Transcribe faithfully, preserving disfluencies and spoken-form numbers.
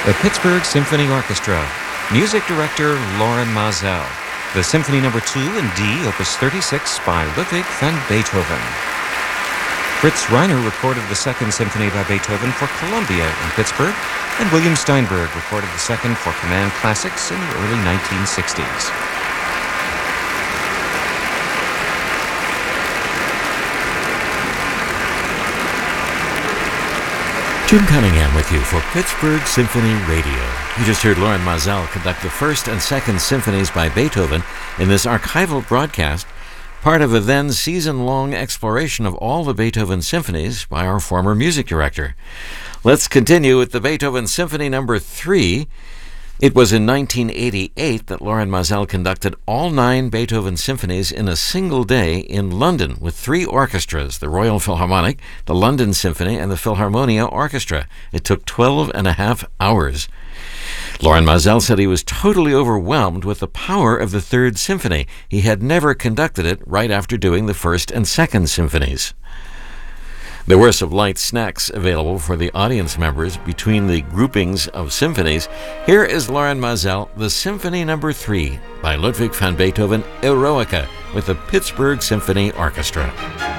The Pittsburgh Symphony Orchestra. Music director Loren Maazel. The Symphony Number two in D, Opus thirty-six by Ludwig van Beethoven. Fritz Reiner recorded the Second Symphony by Beethoven for Columbia in Pittsburgh, and William Steinberg recorded the Second for Command Classics in the early nineteen sixties. Jim Cunningham with you for Pittsburgh Symphony Radio. You just heard Loren Maazel conduct the First and Second Symphonies by Beethoven in this archival broadcast, part of a then season-long exploration of all the Beethoven symphonies by our former music director. Let's continue with the Beethoven Symphony Number three. It was in nineteen eighty-eight that Loren Maazel conducted all nine Beethoven symphonies in a single day in London with three orchestras, the Royal Philharmonic, the London Symphony, and the Philharmonia Orchestra. It took twelve and a half hours. Loren Maazel said he was totally overwhelmed with the power of the Third Symphony. He had never conducted it right after doing the First and Second Symphonies. There were some light snacks available for the audience members between the groupings of symphonies. Here is Loren Maazel, the Symphony Number three by Ludwig van Beethoven, Eroica, with the Pittsburgh Symphony Orchestra.